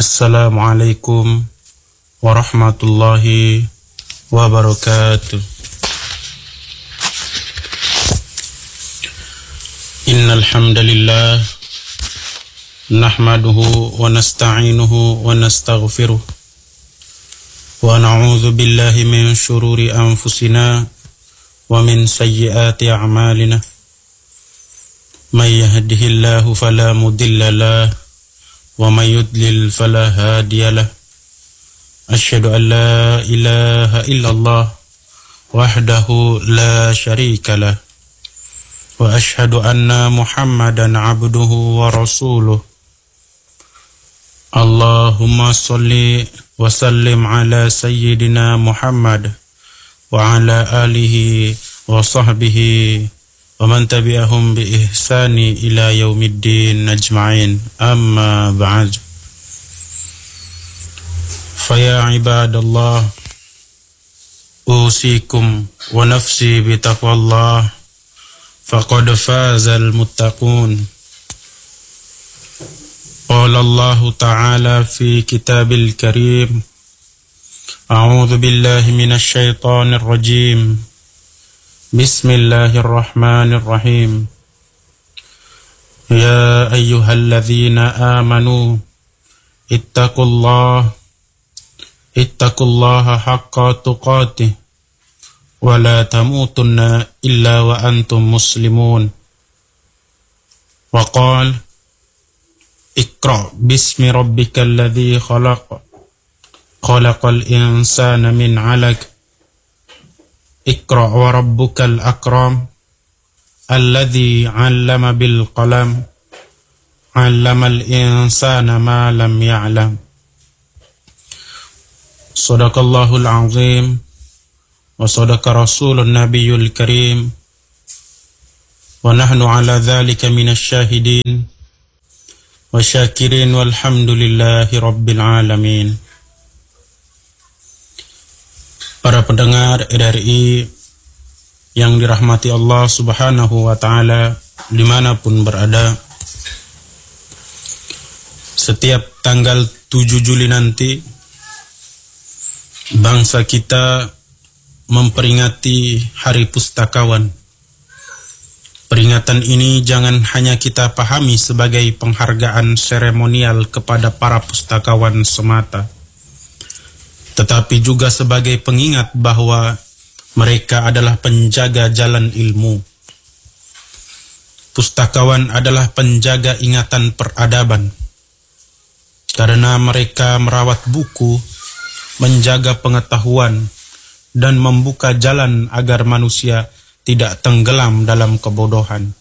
Assalamualaikum warahmatullahi wabarakatuh. Innal hamdalillah nahmaduhu wa nasta'inuhu wa nastaghfiruh wa na'udzu billahi min syururi anfusina wa min sayyiati a'malina. May yahdihillahu fala mudilla lahu wa may yudlil fala hadiya lahu. Asyhadu an la ilaha illallah wahdahu la syarika lah wa asyhadu anna Muhammadan abduhu wa rasuluh. Allahumma sholli wa sallim ala sayyidina Muhammad wa ala alihi wa sahbihi wa man tabi'ahum bi ihsani ila yaumiddin ajma'in. Amma ba'd. Faya ibadallah, usikum wa nafsi bi taqwallah, faqad fazal muttaqun. Qala Allah ta'ala fi kitabil karim, a'udzu billahi minasy syaithanir rajim. Bismillahirrahmanirrahim. Ya ayyuhalladzina amanu ittaqullaha haqqa tuqatih wa la tamutunna illa wa antum muslimun. Wa qala Iqra bismi rabbikal ladzi khalaq, khalaqal insana min 'alaq. Iqra wa rabbukal akram, alladzi 'allama bil qalam, 'allamal insana ma lam ya'lam. Shadaqallahul azim wa shadaqa rasulun nabiyyul karim wa nahnu ala dzalika minasy syahidin wa syakirin walhamdulillahi rabbil alamin. Para pendengar RRI yang dirahmati Allah Subhanahu wa ta'ala dimanapun berada, setiap tanggal 7 Juli nanti bangsa kita memperingati Hari Pustakawan. Peringatan ini jangan hanya kita pahami sebagai penghargaan seremonial kepada para pustakawan semata, tetapi juga sebagai pengingat bahwa mereka adalah penjaga jalan ilmu. Pustakawan adalah penjaga ingatan peradaban, karena mereka merawat buku, menjaga pengetahuan, dan membuka jalan agar manusia tidak tenggelam dalam kebodohan.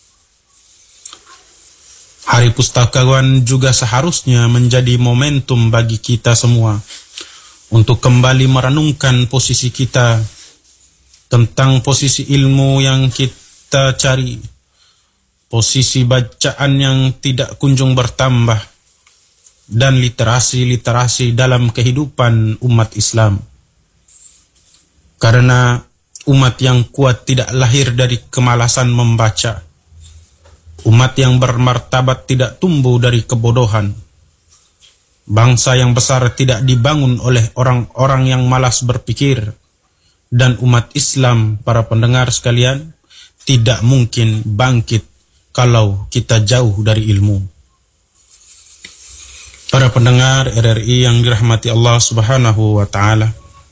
Hari Pustakawan juga seharusnya menjadi momentum bagi kita semua untuk kembali merenungkan posisi kita tentang posisi ilmu yang kita cari, posisi bacaan yang tidak kunjung bertambah, dan literasi dalam kehidupan umat Islam. Karena umat yang kuat tidak lahir dari kemalasan membaca. Umat yang bermartabat tidak tumbuh dari kebodohan. Bangsa yang besar tidak dibangun oleh orang-orang yang malas berpikir. Dan umat Islam, para pendengar sekalian, tidak mungkin bangkit kalau kita jauh dari ilmu. Para pendengar RRI yang dirahmati Allah Subhanahu wa ta'ala,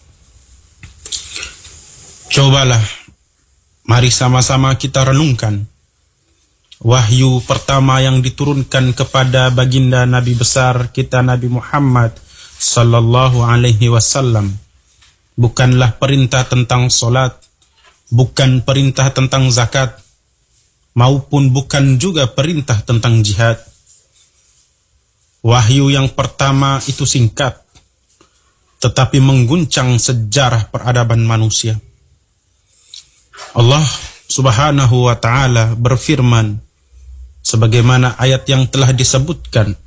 cobalah, mari sama-sama kita renungkan wahyu pertama yang diturunkan kepada baginda Nabi besar kita Nabi Muhammad sallallahu alaihi wasallam. Bukanlah perintah tentang solat, bukan perintah tentang zakat, maupun bukan juga perintah tentang jihad. Wahyu yang pertama itu singkat, tetapi mengguncang sejarah peradaban manusia. Allah Subhanahu wa ta'ala berfirman sebagaimana ayat yang telah disebutkan,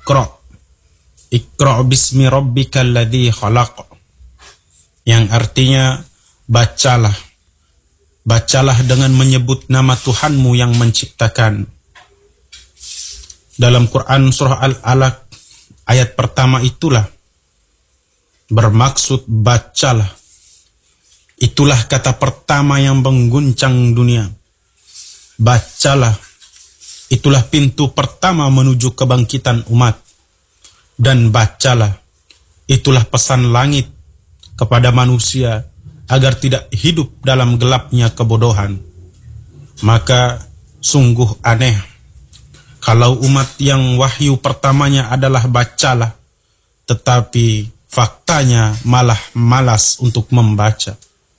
Iqra bismi rabbikal ladzi khalaq, yang artinya bacalah dengan menyebut nama Tuhanmu yang menciptakan. Dalam Quran surah Al-Alaq Ayat pertama itulah bermaksud bacalah. Itulah kata pertama yang mengguncang dunia. Bacalah. Itulah pintu pertama menuju kebangkitan umat. Dan bacalah. Itulah pesan langit kepada manusia agar tidak hidup dalam gelapnya kebodohan. Maka sungguh aneh kalau umat yang wahyu pertamanya adalah bacalah, tetapi faktanya malah malas untuk membaca.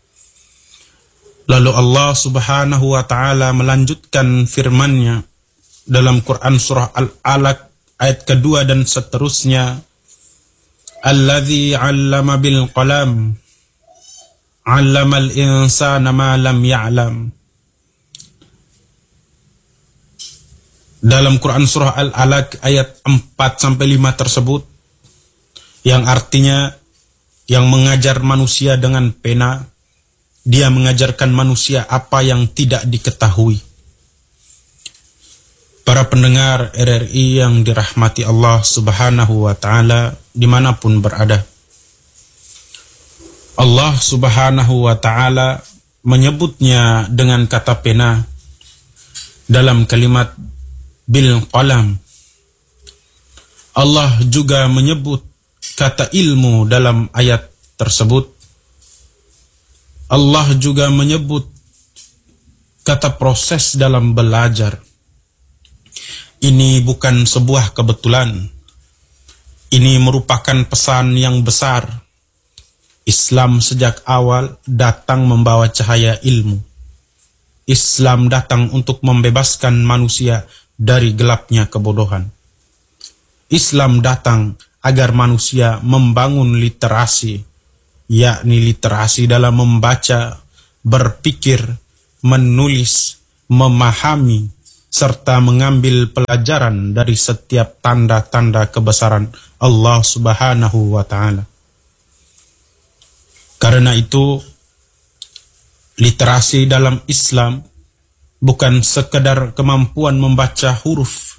Lalu Allah Subhanahu wa ta'ala melanjutkan firman-Nya dalam Quran surah Al-Alaq ayat kedua dan seterusnya. Alladzi 'allama bil qalam 'allamal insana ma lam ya'lam. Dalam Quran surah Al-Alaq ayat 4-5 tersebut, yang artinya yang mengajar manusia dengan pena, dia mengajarkan manusia apa yang tidak diketahui. Para pendengar RRI yang dirahmati Allah Subhanahu wa ta'ala dimanapun berada, Allah Subhanahu wa ta'ala menyebutnya dengan kata pena dalam kalimat bil qalam. Allah juga menyebut kata ilmu dalam ayat tersebut. Allah juga menyebut kata proses dalam belajar. Ini bukan sebuah kebetulan. Ini merupakan pesan yang besar. Islam sejak awal datang membawa cahaya ilmu. Islam datang untuk membebaskan manusia dari gelapnya kebodohan. Islam datang agar manusia membangun literasi, yakni literasi dalam membaca, berpikir, menulis, memahami, serta mengambil pelajaran dari setiap tanda-tanda kebesaran Allah Subhanahu wa ta'ala. Karena itu, literasi dalam Islam bukan sekedar kemampuan membaca huruf,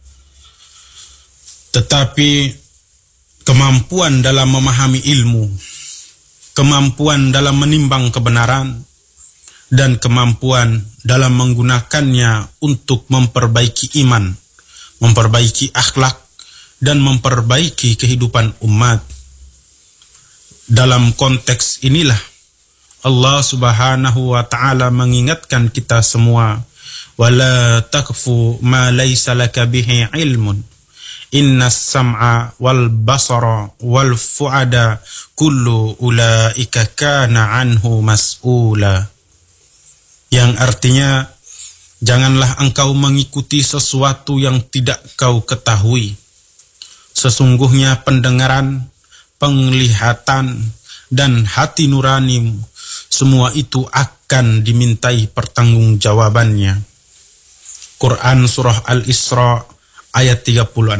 tetapi kemampuan dalam memahami ilmu, kemampuan dalam menimbang kebenaran, dan kemampuan dalam menggunakannya untuk memperbaiki iman, memperbaiki akhlak, dan memperbaiki kehidupan umat. Dalam konteks inilah Allah Subhanahu wa ta'ala mengingatkan kita semua, wala taqfu ma laysa laka bihi ilmun, innas sam'a wal basara wal fu'ada kullu ulaika kana anhu mas'ula. Yang artinya, janganlah engkau mengikuti sesuatu yang tidak kau ketahui. Sesungguhnya pendengaran, penglihatan, dan hati nuranimu, semua itu akan dimintai pertanggungjawabannya. Quran surah Al-Isra ayat 36.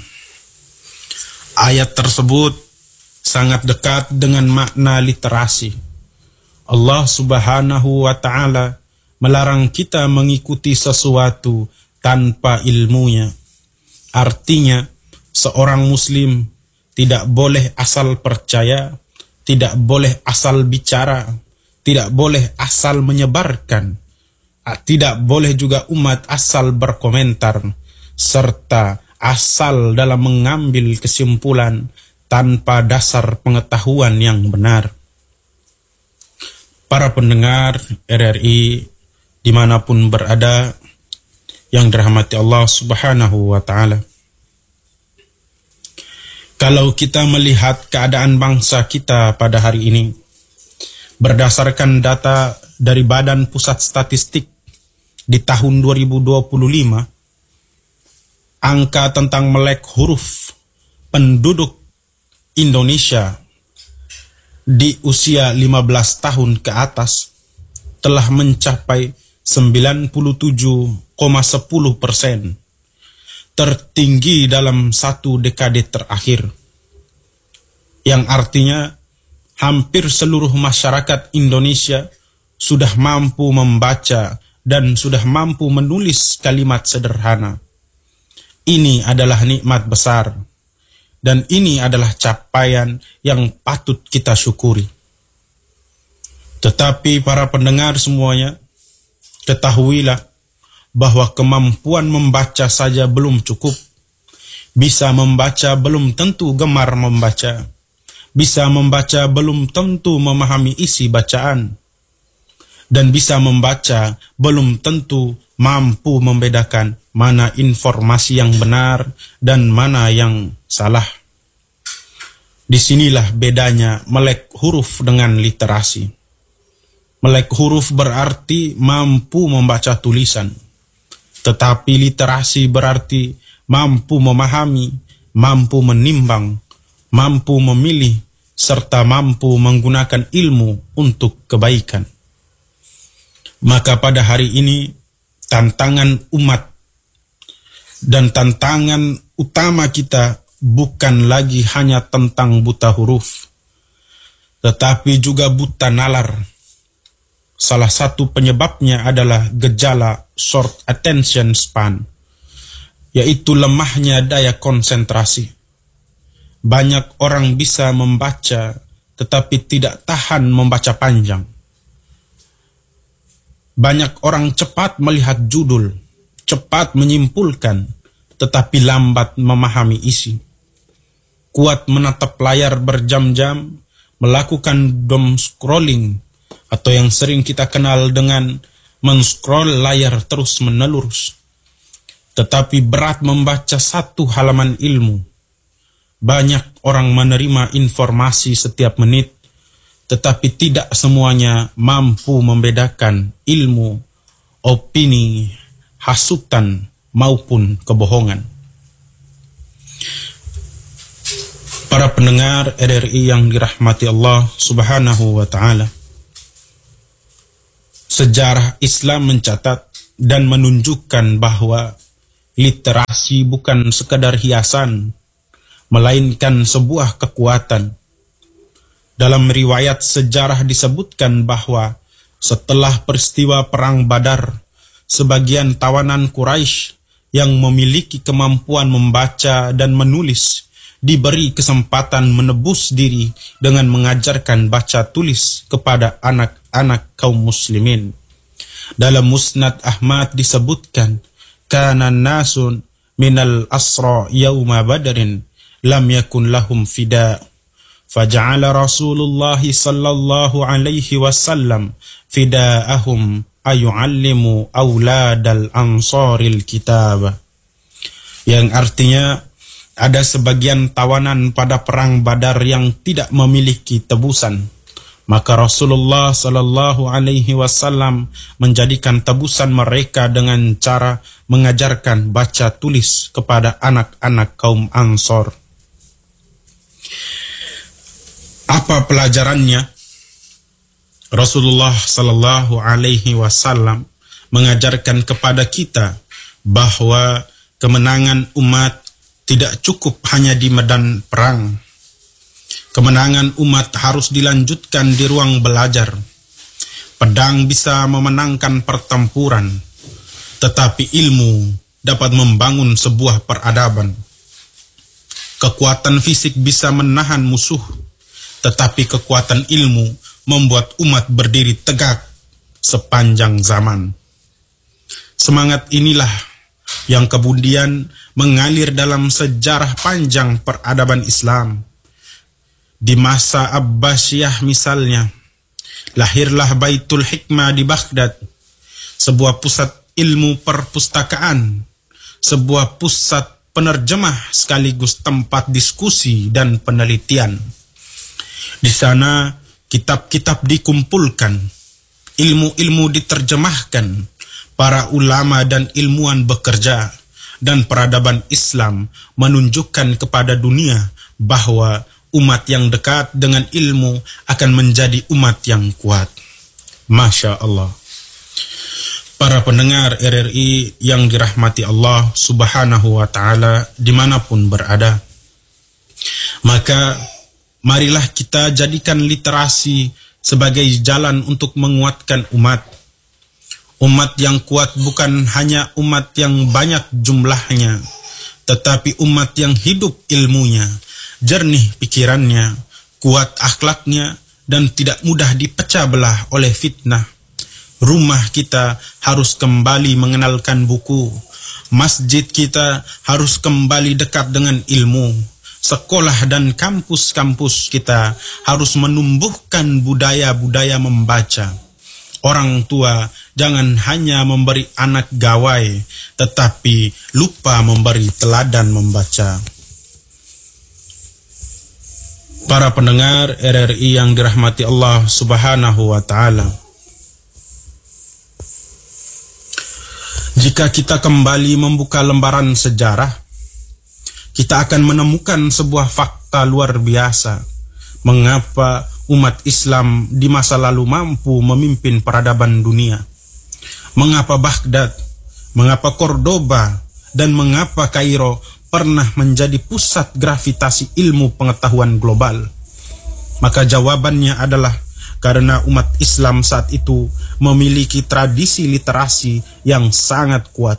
Ayat tersebut sangat dekat dengan makna literasi. Allah Subhanahu wa ta'ala melarang kita mengikuti sesuatu tanpa ilmunya. Artinya, seorang muslim tidak boleh asal percaya, tidak boleh asal bicara, tidak boleh asal menyebarkan, tidak boleh juga umat asal berkomentar, serta asal dalam mengambil kesimpulan tanpa dasar pengetahuan yang benar. Para pendengar RRI dimanapun berada yang dirahmati Allah Subhanahu wa ta'ala, kalau kita melihat keadaan bangsa kita pada hari ini, berdasarkan data dari Badan Pusat Statistik di tahun 2025, angka tentang melek huruf penduduk Indonesia di usia 15 tahun ke atas telah mencapai 97,10%, tertinggi dalam satu dekade terakhir, yang artinya hampir seluruh masyarakat Indonesia sudah mampu membaca dan sudah mampu menulis kalimat sederhana. Ini adalah nikmat besar, Dan ini adalah capaian yang patut kita syukuri. Tetapi para pendengar semuanya, ketahuilah bahwa kemampuan membaca saja belum cukup. Bisa membaca belum tentu gemar membaca. Bisa membaca belum tentu memahami isi bacaan. Dan bisa membaca belum tentu mampu membedakan mana informasi yang benar dan mana yang salah. Disinilah bedanya melek huruf dengan literasi. Melek huruf berarti mampu membaca tulisan. Tetapi literasi berarti mampu memahami, mampu menimbang, mampu memilih, serta mampu menggunakan ilmu untuk kebaikan. Maka pada hari ini, tantangan umat dan tantangan utama kita bukan lagi hanya tentang buta huruf, tetapi juga buta nalar. Salah satu penyebabnya adalah gejala short attention span, yaitu lemahnya daya konsentrasi. Banyak orang bisa membaca, tetapi tidak tahan membaca panjang. Banyak orang cepat melihat judul, cepat menyimpulkan, tetapi lambat memahami isi. Kuat menatap layar berjam-jam, melakukan doom scrolling, atau yang sering kita kenal dengan men-scroll layar terus-menerus. Tetapi berat membaca satu halaman ilmu. Banyak orang menerima informasi setiap menit, tetapi tidak semuanya mampu membedakan ilmu, opini, hasutan, maupun kebohongan. Para pendengar RRI yang dirahmati Allah Subhanahu wa Ta'ala, sejarah Islam mencatat dan menunjukkan bahwa literasi bukan sekadar hiasan, melainkan sebuah kekuatan. Dalam riwayat sejarah disebutkan bahwa setelah peristiwa Perang Badar, sebagian tawanan Quraisy yang memiliki kemampuan membaca dan menulis diberi kesempatan menebus diri dengan mengajarkan baca tulis kepada anak-anak kaum muslimin. Dalam Musnad Ahmad disebutkan, kana nasun minal asra yauma badrin lam yakun lahum fida. Faja'ala Rasulullah sallallahu alaihi wasallam fida'ahum ayu'allimu awladal ansaril kitab. Yang artinya, ada sebagian tawanan pada perang Badar yang tidak memiliki tebusan. Maka Rasulullah sallallahu alaihi wasallam menjadikan tebusan mereka dengan cara mengajarkan baca tulis kepada anak-anak kaum Ansor. Apa pelajarannya? Rasulullah sallallahu alaihi wasallam mengajarkan kepada kita bahwa kemenangan umat tidak cukup hanya di medan perang. Kemenangan umat harus dilanjutkan di ruang belajar. Pedang bisa memenangkan pertempuran, tetapi ilmu dapat membangun sebuah peradaban. Kekuatan fisik bisa menahan musuh, tetapi kekuatan ilmu membuat umat berdiri tegak sepanjang zaman. Semangat inilah yang kemudian mengalir dalam sejarah panjang peradaban Islam. Di masa Abbasiyah misalnya, lahirlah Baitul Hikmah di Baghdad, sebuah pusat ilmu perpustakaan, sebuah pusat penerjemah sekaligus tempat diskusi dan penelitian. Di sana kitab-kitab dikumpulkan, ilmu-ilmu diterjemahkan, para ulama dan ilmuwan bekerja, dan peradaban Islam menunjukkan kepada dunia bahwa umat yang dekat dengan ilmu akan menjadi umat yang kuat. Masya Allah. Para pendengar RRI yang dirahmati Allah Subhanahu wa Ta'ala dimanapun berada, maka marilah kita jadikan literasi sebagai jalan untuk menguatkan umat. Umat yang kuat bukan hanya umat yang banyak jumlahnya, tetapi umat yang hidup ilmunya, jernih pikirannya, kuat akhlaknya, dan tidak mudah dipecah belah oleh fitnah. Rumah kita harus kembali mengenalkan buku. Masjid kita harus kembali dekat dengan ilmu. Sekolah dan kampus-kampus kita harus menumbuhkan budaya-budaya membaca. Orang tua jangan hanya memberi anak gawai, tetapi lupa memberi teladan membaca. Para pendengar RRI yang dirahmati Allah Subhanahu wa Ta'ala, jika kita kembali membuka lembaran sejarah, kita akan menemukan sebuah fakta luar biasa. Mengapa umat Islam di masa lalu mampu memimpin peradaban dunia? Mengapa Baghdad, mengapa Cordoba, dan mengapa Kairo pernah menjadi pusat gravitasi ilmu pengetahuan global? Maka jawabannya adalah karena umat Islam saat itu memiliki tradisi literasi yang sangat kuat.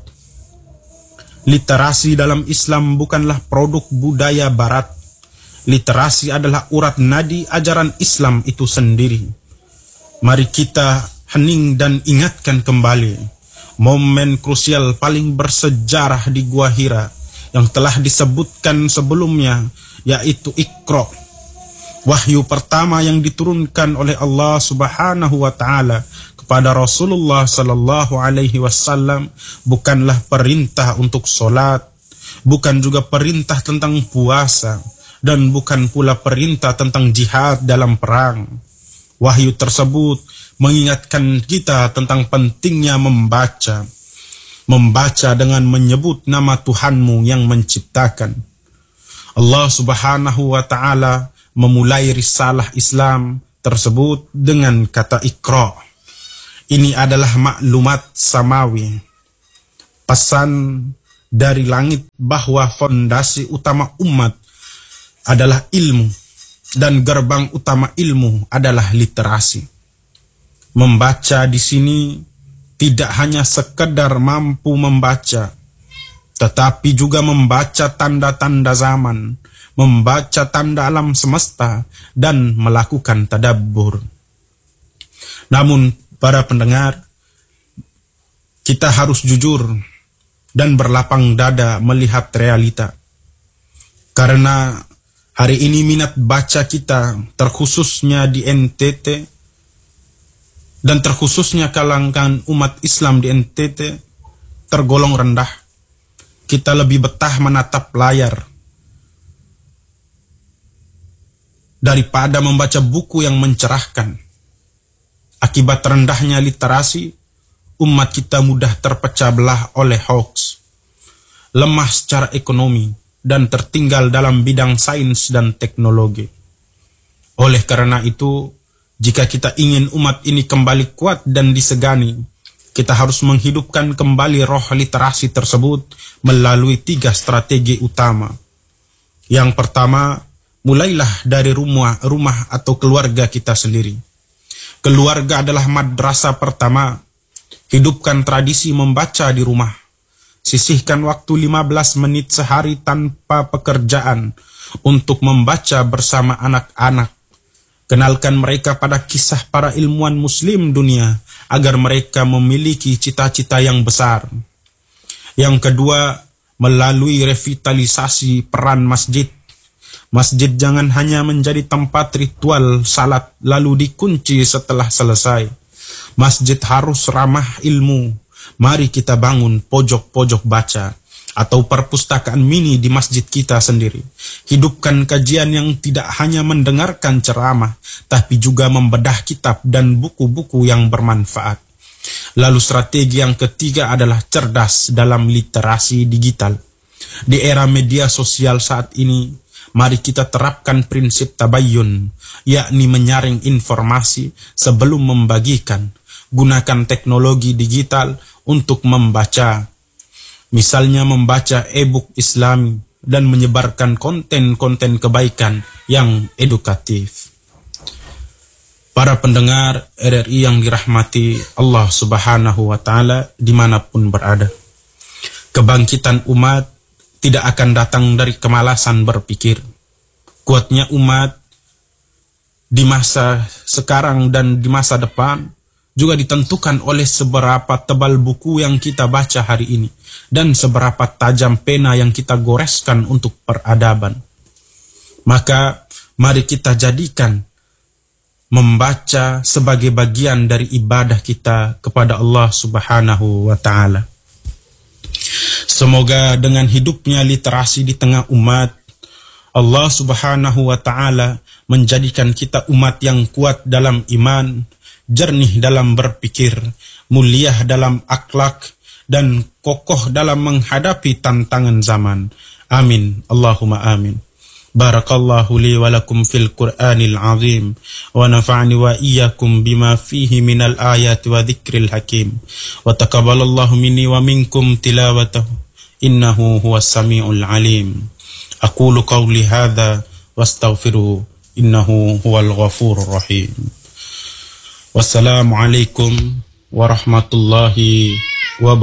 Literasi dalam Islam bukanlah produk budaya barat. Literasi adalah urat nadi ajaran Islam itu sendiri. Mari kita hening dan ingatkan kembali momen krusial paling bersejarah di Gua Hira yang telah disebutkan sebelumnya, yaitu Iqra. Wahyu pertama yang diturunkan oleh Allah Subhanahu wa Ta'ala kepada Rasulullah sallallahu alaihi wasallam bukanlah perintah untuk solat, bukan juga perintah tentang puasa, dan bukan pula perintah tentang jihad dalam perang. Wahyu tersebut mengingatkan kita tentang pentingnya membaca. Membaca dengan menyebut nama Tuhanmu yang menciptakan. Allah Subhanahu wa Ta'ala memulai risalah Islam tersebut dengan kata Iqra. Ini adalah maklumat samawi, pesan dari langit bahwa fondasi utama umat adalah ilmu dan gerbang utama ilmu adalah literasi. Membaca di sini tidak hanya sekedar mampu membaca, tetapi juga membaca tanda-tanda zaman, membaca tanda alam semesta, dan melakukan tadabbur. Namun, para pendengar, kita harus jujur dan berlapang dada melihat realita. Karena hari ini minat baca kita, terkhususnya di NTT, dan terkhususnya kalangan umat Islam di NTT, tergolong rendah. Kita lebih betah menatap layar daripada membaca buku yang mencerahkan. Akibat rendahnya literasi, umat kita mudah terpecah belah oleh hoax, lemah secara ekonomi, dan tertinggal dalam bidang sains dan teknologi. Oleh karena itu, jika kita ingin umat ini kembali kuat dan disegani, kita harus menghidupkan kembali roh literasi tersebut melalui 3 strategi utama. Yang pertama, mulailah dari rumah atau keluarga kita sendiri. Keluarga adalah madrasah pertama. Hidupkan tradisi membaca di rumah. Sisihkan waktu 15 menit sehari tanpa pekerjaan untuk membaca bersama anak-anak. Kenalkan mereka pada kisah para ilmuwan muslim dunia agar mereka memiliki cita-cita yang besar. Yang kedua, melalui revitalisasi peran masjid. Masjid jangan hanya menjadi tempat ritual salat lalu dikunci setelah selesai. Masjid harus ramah ilmu. Mari kita bangun pojok-pojok baca atau perpustakaan mini di masjid kita sendiri. Hidupkan kajian yang tidak hanya mendengarkan ceramah, tapi juga membedah kitab dan buku-buku yang bermanfaat. Lalu strategi yang ketiga adalah cerdas dalam literasi digital. Di era media sosial saat ini, mari kita terapkan prinsip tabayyun, yakni menyaring informasi sebelum membagikan. Gunakan teknologi digital untuk membaca. Misalnya membaca e-book Islami dan menyebarkan konten-konten kebaikan yang edukatif. Para pendengar RRI yang dirahmati Allah Subhanahu wa Ta'ala dimanapun berada. Kebangkitan umat tidak akan datang dari kemalasan berpikir, Kuatnya umat di masa sekarang dan di masa depan juga ditentukan oleh seberapa tebal buku yang kita baca hari ini dan seberapa tajam pena yang kita goreskan untuk peradaban. Maka mari kita jadikan membaca sebagai bagian dari ibadah kita kepada Allah Subhanahu wa Ta'ala. Semoga dengan hidupnya literasi di tengah umat, Allah Subhanahu wa Ta'ala menjadikan kita umat yang kuat dalam iman, jernih dalam berpikir, mulia dalam akhlak, dan kokoh dalam menghadapi tantangan zaman. Amin. Allahumma amin. Barakallahu li wa lakum fil Qur'anil azim wa nafa'ani wa iyyakum bima fihi minal ayati wa dzikril hakim wa taqabbalallahu minni wa minkum tilawatahu innahu huwas samiul alim. Aqulu qawli hadza wastaghfiruhu innahu huwal ghafurur rahim. Wassalamu alaikum warahmatullahi wabarakatuh.